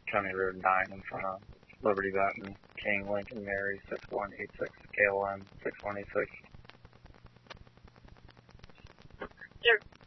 County Road 9 in front of Liberty Benton, King, Lincoln, Mary, 6186, KLM 6186. You're